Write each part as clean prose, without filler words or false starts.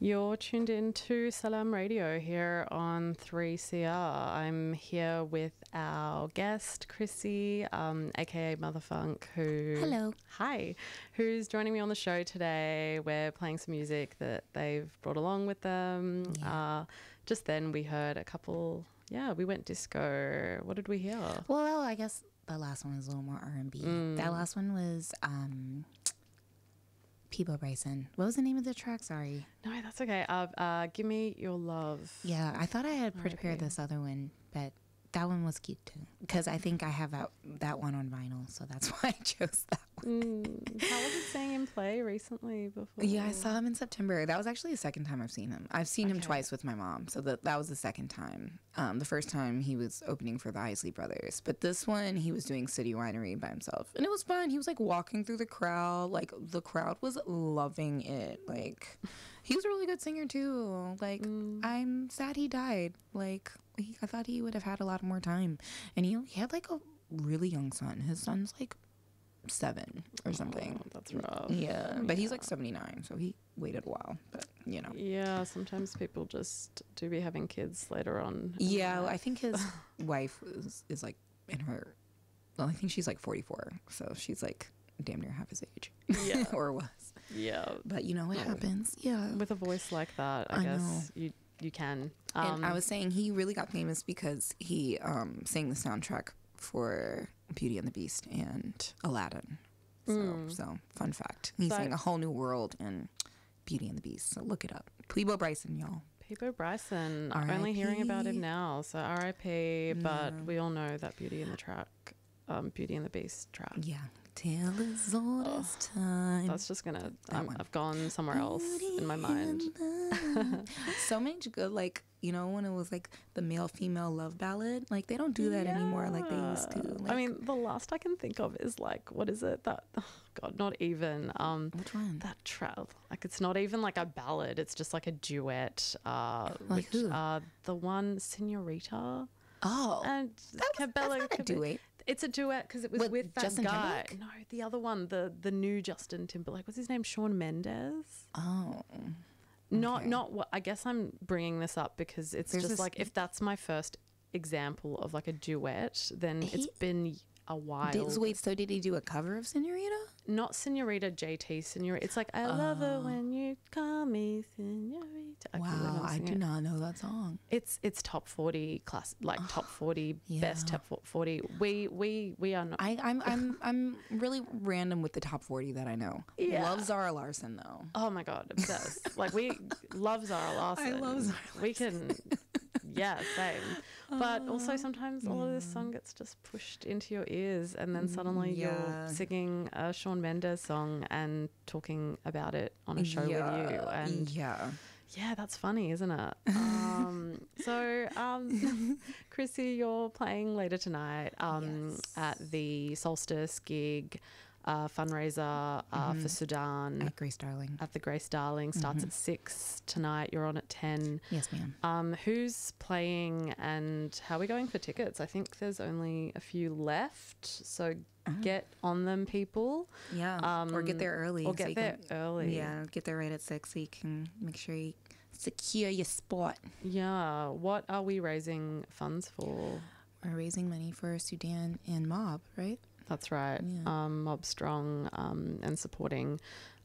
You're tuned in to Salam Radio here on 3CR. I'm here with our guest, Chrissy, aka Motherfunk, who... Hello. Hi. Who's joining me on the show today. We're playing some music that they've brought along with them. Yeah. Just then we heard a couple... Yeah, we went disco. What did we hear? Well, I guess the last one was a little more R&B. That last one was... Peebo Bryson. What was the name of the track? Sorry. No, that's okay. Give Me Your Love. Yeah, I thought I had prepared this other one, but that one was cute too. Because I think I have that one on vinyl, so that's why I chose that one. How was it seeing him play recently before? Yeah, I saw him in September. That was actually the second time I've seen him. I've seen him twice with my mom, so that was the second time. The first time he was opening for the Isley Brothers, but this one he was doing City Winery by himself, and it was fun. He was like walking through the crowd, like the crowd was loving it. Like he was a really good singer too. Like I'm sad he died. Like I thought he would have had a lot more time, and he had like a really young son. His son's like 7 or something. That's rough. Yeah, but he's like 79, so he waited a while, but you know. Yeah, sometimes people just do be having kids later on. Yeah, I think his wife is like in her, well, I think she's like 44, so she's like damn near half his age. Yeah. Or was. Yeah. But you know what happens. Yeah. With a voice like that, I guess you can. And I was saying he really got famous because he sang the soundtrack for Beauty and the Beast and Aladdin. So fun fact. He sang A Whole New World in Beauty and the Beast. So look it up. Peebo Bryson, y'all. Peebo Bryson. I'm only hearing about him now. So R.I.P. But we all know that Beauty and the Beast track. Yeah. Till it's all this time. That's just gonna. I've gone somewhere else in my mind. So much good, like, you know, when it was like the male-female love ballad, like they don't do that anymore like they used to. Like, I mean, the last I can think of is like, what is it? That, oh God, not even. Which one? That like it's not even like a ballad. It's just like a duet. Like who? The one Senorita. Oh, and that's not a duet. It's a duet because it was with that Justin guy. Timberlake? No, the other one, the new Justin Timberlake. What's his name? Shawn Mendes. Oh. Not what. I guess I'm bringing this up because it's There's just this- like if that's my first example of like a duet, then it's been a while. Wait, so did he do a cover of Senorita? Not Senorita, JT Senorita. It's like I love it when you call me Senorita. Wow, I do not know that song. It's top 40 class, like top 40 best top 40. We are not. I'm really random with the top 40 that I know. Yeah. Love Zara Larsson though. Oh my God, obsessed. Like we love Zara Larsson. I love Zara Larsson. We can, yeah, same. But also sometimes all of this song gets just pushed into your ears, and then suddenly you're singing a Shawn Mendes song and talking about it on a show with you. And yeah, that's funny, isn't it? Chrissy, you're playing later tonight at the Solstice gig. Fundraiser for Sudan At Grace Darling. At the Grace Darling starts at 6 tonight. You're on at 10. Yes, ma'am. Who's playing and how are we going for tickets? I think there's only a few left, so get on them, people. Yeah, or get there early. Or get there early. Yeah, get there right at 6 so you can make sure you secure your spot. Yeah. What are we raising funds for? We're raising money for Sudan and Mob, right? That's right. Yeah. Mob Strong and supporting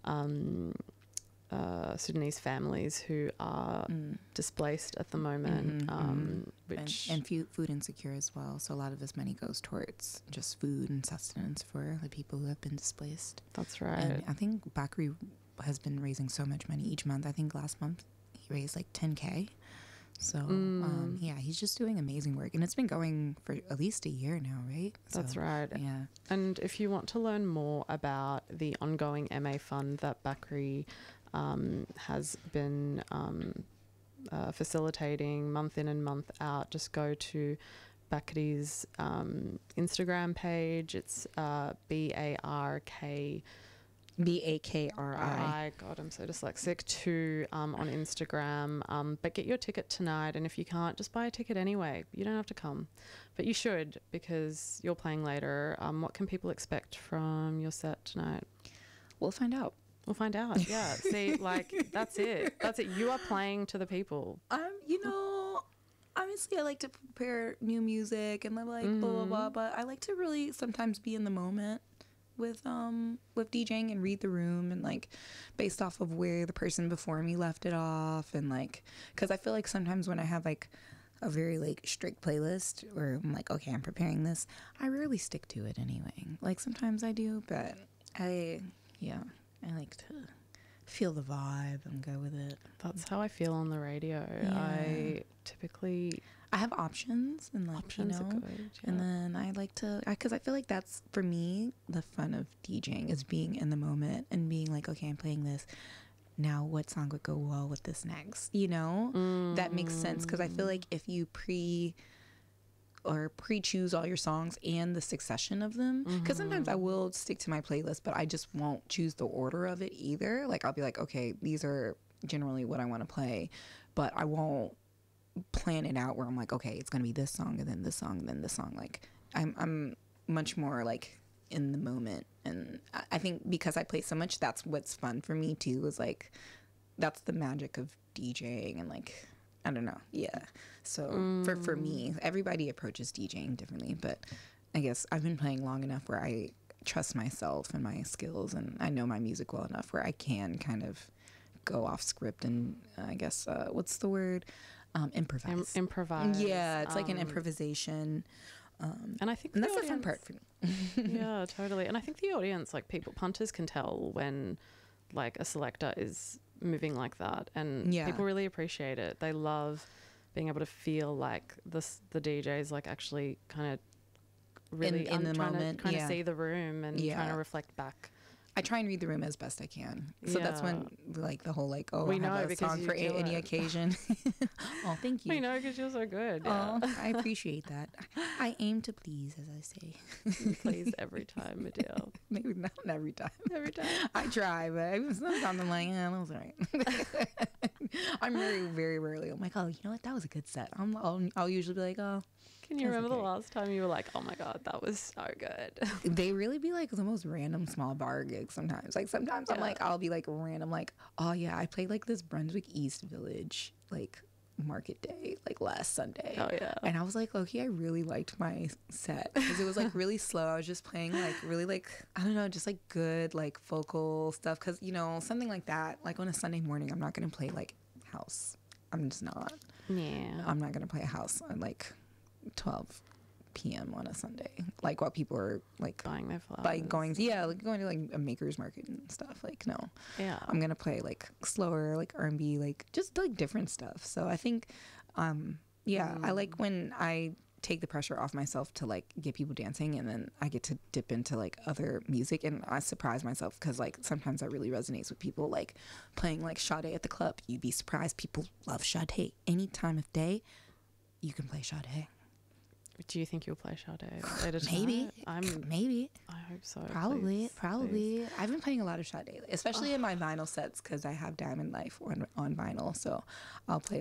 Sudanese families who are displaced at the moment, which and food insecure as well. So a lot of this money goes towards just food and sustenance for the people who have been displaced. That's right. And I think Bakri has been raising so much money each month. I think last month he raised like 10K. So, yeah, he's just doing amazing work. And it's been going for at least a year now, right? That's right. Yeah. And if you want to learn more about the ongoing MA fund that Bakri has been facilitating month in and month out, just go to Bakri's Instagram page. It's BAKRI. God, I'm so dyslexic. On Instagram. But get your ticket tonight, and if you can't, just buy a ticket anyway. You don't have to come, but you should because you're playing later. What can people expect from your set tonight? We'll find out. We'll find out. Yeah. See, like, that's it. That's it. You are playing to the people. You know, obviously I like to prepare new music and like blah, blah, blah. But I like to really sometimes be in the moment with DJing and read the room and like based off of where the person before me left it off. And like, because I feel like sometimes when I have like a very like strict playlist where I'm like, okay, I'm preparing this, I rarely stick to it anyway. Like sometimes I do, but I like to feel the vibe and go with it. That's how I feel on the radio. I typically have options and like options are good, and then I like to, because I feel like that's for me the fun of DJing is being in the moment and being like, okay, I'm playing this now, what song would go well with this next, you know? That makes sense, because I feel like if you pre-choose all your songs and the succession of them, because sometimes I will stick to my playlist, but I just won't choose the order of it either. Like I'll be like, okay, these are generally what I want to play, but I won't plan it out where I'm like, okay, it's gonna be this song and then this song and then this song. Like I'm much more like in the moment, and I think because I play so much, that's what's fun for me too, is like that's the magic of DJing. And like I don't know, so for me, everybody approaches DJing differently, but I guess I've been playing long enough where I trust myself and my skills, and I know my music well enough where I can kind of go off script and I guess what's the word, improvise. Improvise. Yeah, it's like an improvisation. And I think that's the fun part for me. Yeah, totally. And I think the audience, like punters can tell when like a selector is moving like that, and people really appreciate it. They love being able to feel like the DJ is like actually kind of really in the moment, trying to see the room and trying to reflect back. I try and read the room as best I can. So that's when like the whole like, we I know have a song for any occasion. Oh, thank you. We know because you're so good. Oh, I appreciate that. I aim to please, as I say. You please every time, Adele. Maybe not every time. Every time. I try, but sometimes I'm like, that was all right. I'm very, very rarely. I'm like, oh, you know what? That was a good set. I'll usually be like, oh. Can you remember the last time you were like, oh my God, that was so good? They really be like the most random small bar gigs sometimes. Like sometimes I'm like, I'll be like random, like, oh yeah, I played like this Brunswick East Village, like market day, like last Sunday. Oh yeah. And I was like, okay, I really liked my set because it was like really slow. I was just playing like really like, I don't know, just like good like vocal stuff. Cause you know, something like that, like on a Sunday morning, I'm not going to play like house. I'm just not. Yeah. I'm not going to play a house on like 12 p.m. on a Sunday, like while people are like buying their flowers, like going to like a maker's market and stuff. Like no, I'm gonna play like slower, like R&B, like just like different stuff. So I think I like when I take the pressure off myself to like get people dancing, and then I get to dip into like other music, and I surprise myself because like sometimes that really resonates with people. Like playing like Sade at the club, you'd be surprised people love Sade. Any time of day you can play Sade. Do you think you'll play Sade later Maybe. Maybe. I hope so. Probably. Please. I've been playing a lot of Sade, especially in my vinyl sets because I have Diamond Life on vinyl. So I'll play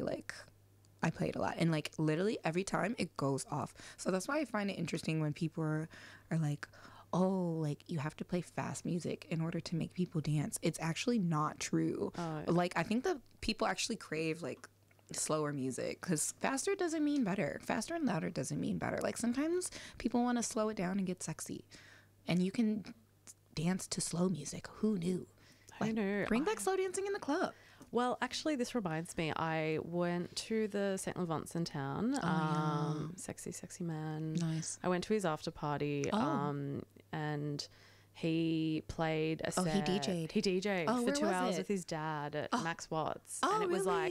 I play it a lot. And like literally every time it goes off. So that's why I find it interesting when people are like, oh, like you have to play fast music in order to make people dance. It's actually not true. Like I think that people actually crave like slower music because faster doesn't mean better. Faster and louder doesn't mean better. Like sometimes people want to slow it down and get sexy, and you can dance to slow music. Who knew? I know. Bring back slow dancing in the club. Well, actually, this reminds me. I went to the St. Laurent's in town. Sexy man. Nice. I went to his after party. And he played a set. He DJ'd. He DJ'd for 2 hours with his dad at Max Watts. And it was like,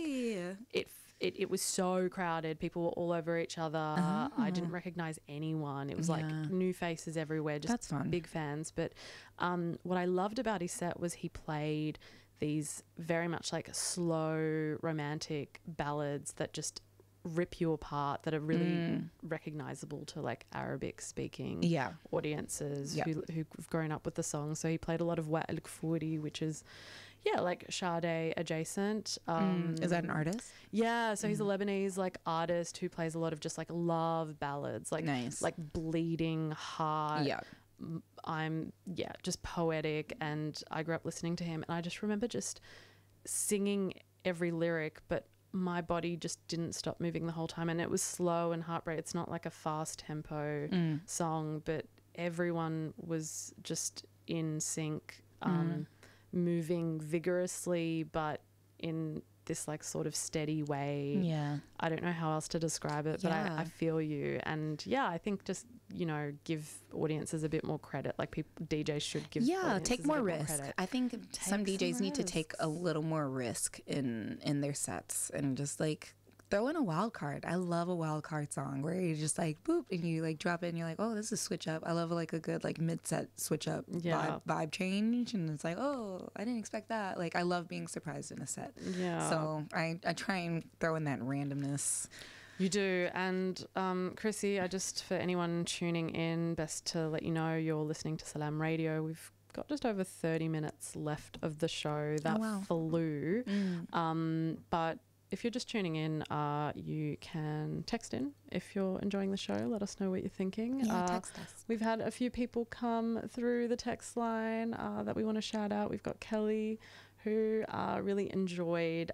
it was so crowded. People were all over each other. I didn't recognize anyone. It was like new faces everywhere, just That's fun. Big fans. But what I loved about his set was he played these very much like slow romantic ballads that just rip you apart, that are really recognizable to like Arabic speaking audiences who've grown up with the song. So he played a lot of Wa El Kfouri, which is like Sade adjacent. Is that an artist? Yeah, so he's a Lebanese like artist who plays a lot of just like love ballads, like nice, like bleeding heart I'm just poetic, and I grew up listening to him, and I just remember just singing every lyric, but my body just didn't stop moving the whole time, and it was slow and heartbreak. It's not like a fast tempo song, but everyone was just in sync, moving vigorously, but in this like sort of steady way. Yeah. I don't know how else to describe it, but I feel you. And I think just, give audiences a bit more credit. Like DJs should give take more risk. I think some DJs need to take a little more risk in their sets, and just like throw in a wild card. I love a wild card song where you just like boop and you like drop it and you're like, oh, this is switch up. I love like a good like mid-set switch up vibe change, and it's like, oh, I didn't expect that. Like I love being surprised in a set. Yeah. So I try and throw in that randomness. You do. And Chrissy, for anyone tuning in, best to let you know you're listening to Salam Radio. We've got just over 30 minutes left of the show. That flew. But if you're just tuning in, you can text in if you're enjoying the show. Let us know what you're thinking. Text us. We've had a few people come through the text line that we want to shout out. We've got Kelly, who really enjoyed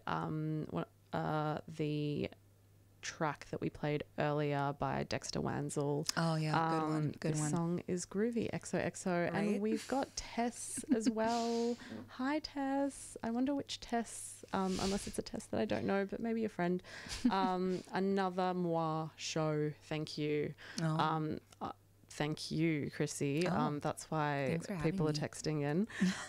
the track that we played earlier by Dexter Wanzel. Oh yeah, good one. The song is groovy, XOXO. Right? And we've got Tess as well. Hi Tess. I wonder which Tess, unless it's a Tess that I don't know, but maybe a friend. Another Moi show. Thank you. Thank you, Chrissy. That's why people are texting in.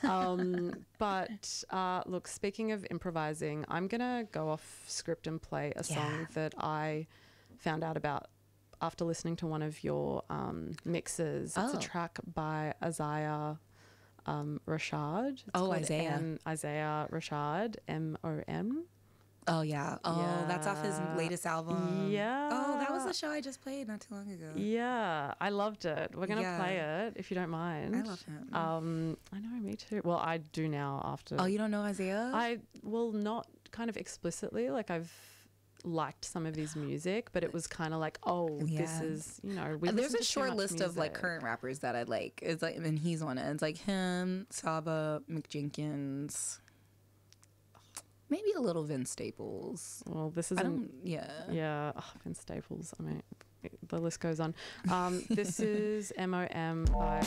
But look, speaking of improvising, I'm going to go off script and play a song that I found out about after listening to one of your mixes. It's a track by Isaiah Rashad. Isaiah Rashad, M-O-M. Oh, yeah. Oh, that's off his latest album. Yeah. Oh, that was the show I just played not too long ago. Yeah. I loved it. We're going to play it if you don't mind. I love him. I know, me too. Well, I do now after. Oh, you don't know Isaiah? Not kind of explicitly. Like I've liked some of his music, but it was kind of like, this is, there's a short list of like current rappers that I like. It's like, and he's on it. It's like him, Saba, McJenkins. Maybe a little Vince Staples. Well, this is Vince Staples. I mean, the list goes on. This is MOM by